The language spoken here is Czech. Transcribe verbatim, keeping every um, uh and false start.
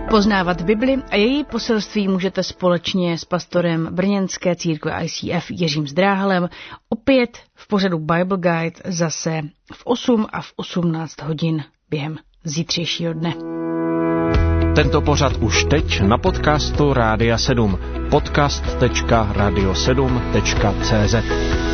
Poznávat Bibli a její poselství můžete společně s pastorem brněnské církve I C F Jiřím Zdráhalem opět v pořadu Bible Guide zase v osm a v osmnáct hodin během zítřejšího dne. Tento pořad už teď na podcastu Rádia sedm. podcast tečka radio sedm tečka cé zet